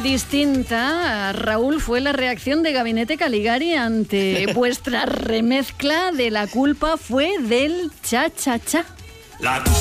distinta, Raúl, fue la reacción de Gabinete Caligari ante vuestra remezcla de La culpa fue del cha-cha-cha.